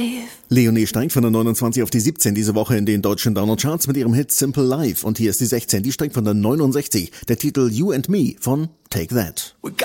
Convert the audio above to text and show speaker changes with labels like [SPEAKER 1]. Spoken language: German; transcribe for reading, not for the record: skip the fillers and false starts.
[SPEAKER 1] Leonie steigt von der 29 auf die 17 diese Woche in den deutschen Download-Charts mit ihrem Hit Simple Life. Und hier ist die 16, die steigt von der 69. Der Titel You and Me von Take That.